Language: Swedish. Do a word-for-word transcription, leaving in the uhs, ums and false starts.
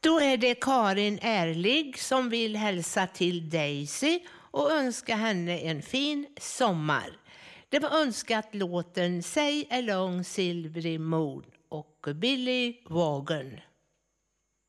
Då är det Karin Ärlig som vill hälsa till Daisy och önska henne en fin sommar. Det var önskat låten Say Along Silvery Moon och Billy Wagon.